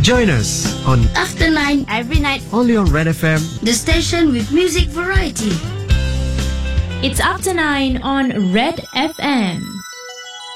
Join us on After 9 every night. only on Red FM. The station with music variety. It's After 9 on Red FM.